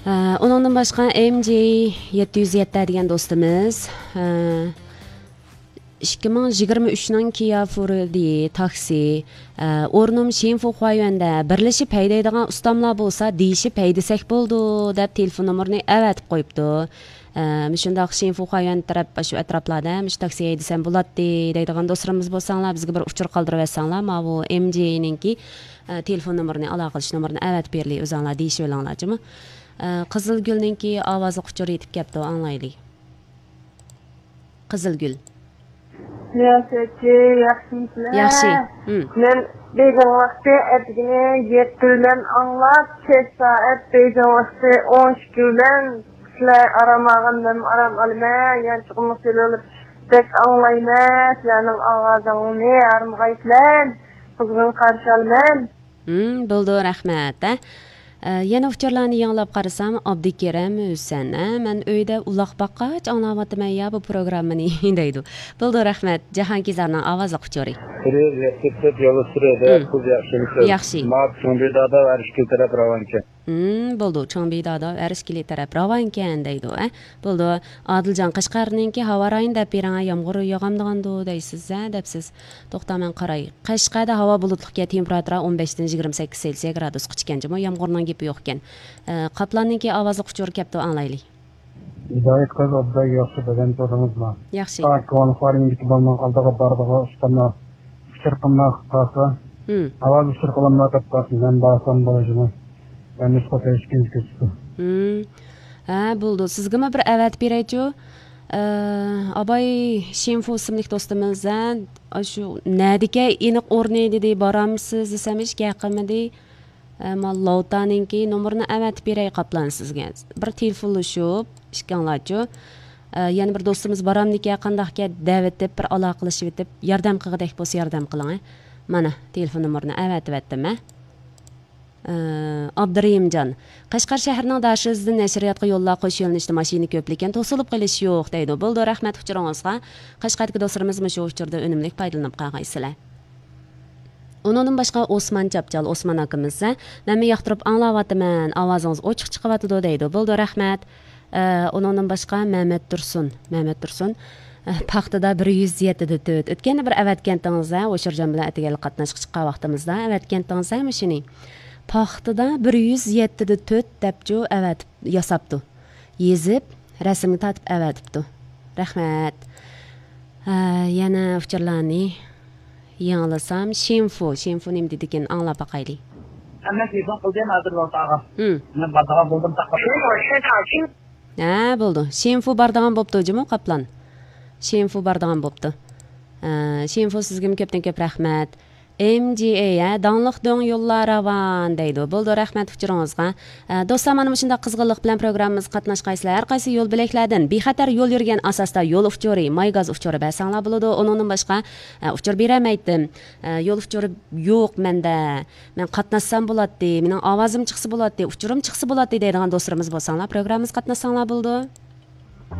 Onundan başqa MJ707 degan do'stimiz 2023ning Kia Fordi taksi o'rnim Shenfu Huayuanda birlashib haydaydigan ustamlar bo'lsa deyishib haydasak bo'ldi deb telefon nomerini avatib qo'yibdi. Shundaq Shenfu Huayuan taraf shu atroflarda mush taksi haydasam bo'ladi deydigan do'stlarimiz bo'lsanglar bizga bir uchur qoldirib bersanglar, mana bu MJ ningki telefon nomerini aloqa qilish nomerini avatib berli o'zinglar deyishib olinglarmi? Qizilgulningki ovozi quchur yetib kelibdi, anglaylik. Qizilgul. Yaxshi. Men Beyjan vaqti etgini 7 bilan anglab, 5 soat Beyjan vaqti 10 bilan sizlar aramag'andan aram olmay, yani chiqmoq bo'lib tek anglayman, sizlarning ovozingni armg'aytlan, qizg'in qarshi olman. Bo'ldi, rahmat. Yana uçurlarni yanglab qarasam, Abdukerim Hüsen, men uyda uloq baqqach anglayapman ya bu programmani deydi. Bo'ldi, rahmat. Jahongizarning ovozi quchuri. Yaxshi. Bo'ldi, Cho'mbidada Arishkili taraf ravankan deydi, Bo'ldi, Odiljon Qashqarninki havo rayonida beranga yomg'ir yog'amdigandi deysiz, debsiz. To'xtaman qaray. Qashqarda havo bulutliga temperatura 15 dan 28 Selsiya gradus chiqqanjimi, yomg'irning gapi yo'q ekan. Qaplanninki ovozi quchur kelibdi, anglaylik. Hidayet qilib obda yaxshi degan so'zimizmi? Yaxshi. Konferensiyada bo'lgan aldaga bardaga ustamlar fikr qilmoq qilsa, ovoz fikr qilmoq qilsa, men barsam bo'lajimi? Ben de skoteş gözüküyor. Bo'ldi. Sizga bir avat beraychi. Abay Shenfu ismli do'stimizdan shu nadika aniq o'rni dedi boramsiz desamiz yaqinmidi. Mallowtaninki nomerini avat beray qaplan sizga. Bir telefonlashib, ishkanlarchi. Yana bir do'stimiz boramniki qandaqga da'vat deb bir aloqalashib etib, yordam qilg'idek bo'lsa yordam qiling. Mana telefon nomerini avatib etdim. Abdurrahimjon Qashqar shahrining dashizdan nashriyatga yo'llar qo'shilishda mashina ko'plikan to'silib qolish yo'q deydi. Bo'ldi, rahmat uchuringizga. Qashqardagi do'stlarimiz shu uchurda unumli foydalanib qolgaysizlar. Undan boshqa Osmon Chapchal Osmon akamiz meni yoqtirib anglayapman, ovozingiz ochiq chiqyapti deydi. Bo'ldi, rahmat. Undan boshqa Mehmet Tursun paxtada 107 o'tganda bir avatkantingizda O'shirjon bilan atigal qatnashib chiqqan vaqtimizda avatkantingizda mashini paxtada 107 debju avatib yasabdi. Yezib, rasmni tatib avatibdi. Rahmat. Yana uchurlarni yanglasam Shenfu nim dedigan anglab baqaylik. Amma telefon qildim hozir o'rtog'a. Men bardaga bo'ldim taqqa. Bo'ldi. Shenfu bardagan bo'pti-jimi qaplan? Shenfu bardagan bo'pti. Shenfu sizga ko'pdan ko'p rahmat. MGA donliq do'ng yo'llar ravan deydi. Bo'ldi, rahmat uchuringizga. Do'stlar, mana shunday qizg'inlik bilan programmamiz qatnashqaysizlar. Har qaysi yo'l bilaklardan bexatar yo'l yurgan asosda yo'l uchuri, maygaz uchuri basanglar bo'ladi. Undan boshqa uchur beramaydim. Yo'l uchuri yo'q menda. Men qatnashsam bo'ladi, mening ovozim chiqsa bo'ladi, uchurim chiqsa bo'ladi deydigan do'stlarimiz bo'lsanglar, programmamiz qatnashsanglar bo'ldi.